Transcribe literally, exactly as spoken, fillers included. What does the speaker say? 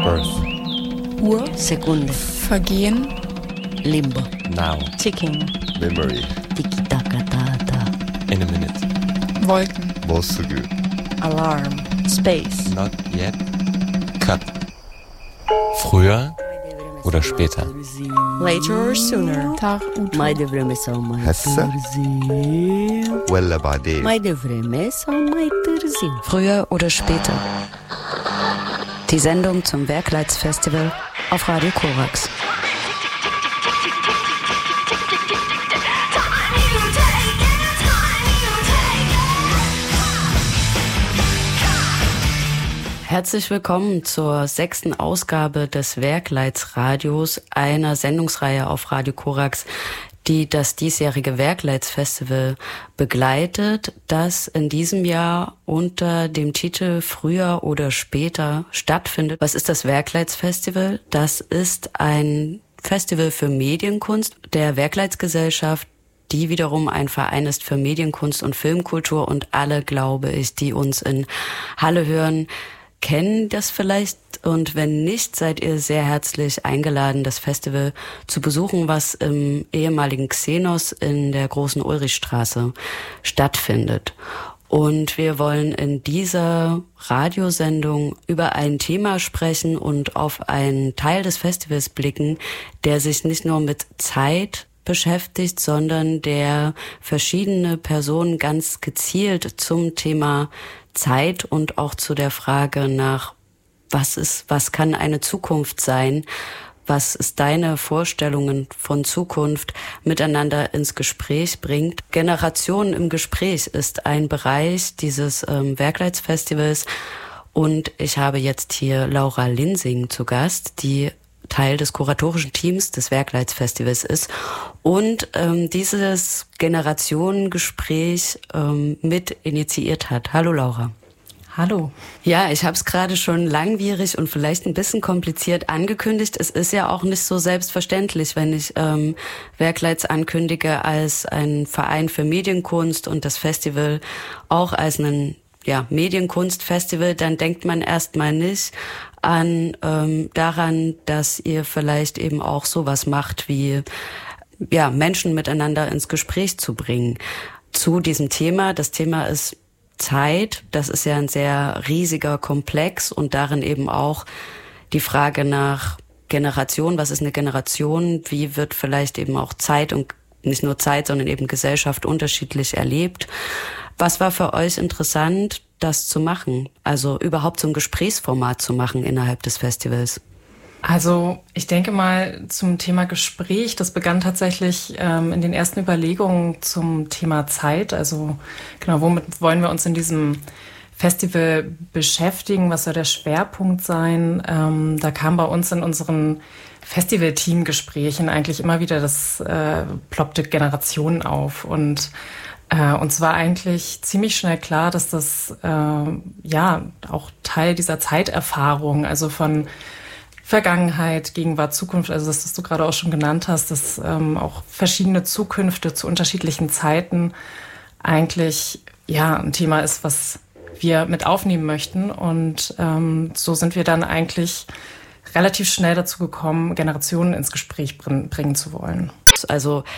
Birth. Uhr. Sekunde. Vergehen. Limbo. Now. Ticking. Memory. Tiki-taka-tata. In a minute. Wolken. Mosugu. Alarm. Space. Not yet. Cut. Früher oder später? Later or sooner. Tar uto. Majde vreme sa umaj هسه trzim. ولا بعدين؟ Majde vreme sa umaj trzim. Früher oder später. Die Sendung zum Werkleitz-Festival auf Radio Korax. Herzlich willkommen zur sechsten Ausgabe des Werkleitz-Radios, einer Sendungsreihe auf Radio Korax, die das diesjährige Werkleitz-Festival begleitet, das in diesem Jahr unter dem Titel Früher oder später stattfindet. Was ist das Werkleitz-Festival? Das ist ein Festival für Medienkunst der Werkleitz-Gesellschaft, die wiederum ein Verein ist für Medienkunst und Filmkultur, und alle, glaube ich, die uns in Halle hören, kennen das vielleicht, und wenn nicht, seid ihr sehr herzlich eingeladen, das Festival zu besuchen, was im ehemaligen Xenos in der Großen Ulrichstraße stattfindet. Und wir wollen in dieser Radiosendung über ein Thema sprechen und auf einen Teil des Festivals blicken, der sich nicht nur mit Zeit beschäftigt, sondern der verschiedene Personen ganz gezielt zum Thema Zeit und auch zu der Frage nach, was ist, was kann eine Zukunft sein, was ist deine Vorstellungen von Zukunft, miteinander ins Gespräch bringt. Generationen im Gespräch ist ein Bereich dieses ähm, Werkleitz-Festivals, und ich habe jetzt hier Laura Linsing zu Gast, die Teil des kuratorischen Teams des Werkleitz-Festivals ist und ähm, dieses Generationengespräch ähm, mit initiiert hat. Hallo Laura. Hallo. Ja, ich habe es gerade schon langwierig und vielleicht ein bisschen kompliziert angekündigt. Es ist ja auch nicht so selbstverständlich, wenn ich ähm, Werkleitz ankündige als ein Verein für Medienkunst und das Festival auch als ein ja, Medienkunstfestival, dann denkt man erstmal nicht an ähm, daran, dass ihr vielleicht eben auch sowas macht wie ja, Menschen miteinander ins Gespräch zu bringen zu diesem Thema. Das Thema ist Zeit. Das ist ja ein sehr riesiger Komplex und darin eben auch die Frage nach Generation. Was ist eine Generation? Wie wird vielleicht eben auch Zeit und nicht nur Zeit, sondern eben Gesellschaft unterschiedlich erlebt? Was war für euch interessant, das zu machen? Also überhaupt so ein Gesprächsformat zu machen innerhalb des Festivals? Also ich denke mal zum Thema Gespräch, das begann tatsächlich ähm, in den ersten Überlegungen zum Thema Zeit. Also genau, womit wollen wir uns in diesem Festival beschäftigen? Was soll der Schwerpunkt sein? Ähm, da kam bei uns in unseren Festival-Team-Gesprächen eigentlich immer wieder das äh, ploppte Generationen auf, und Äh, uns war eigentlich ziemlich schnell klar, dass das äh, ja auch Teil dieser Zeiterfahrung, also von Vergangenheit, Gegenwart, Zukunft, also das, was du gerade auch schon genannt hast, dass ähm, auch verschiedene Zukünfte zu unterschiedlichen Zeiten eigentlich ja ein Thema ist, was wir mit aufnehmen möchten. Und ähm, so sind wir dann eigentlich relativ schnell dazu gekommen, Generationen ins Gespräch bringen, bringen zu wollen. Also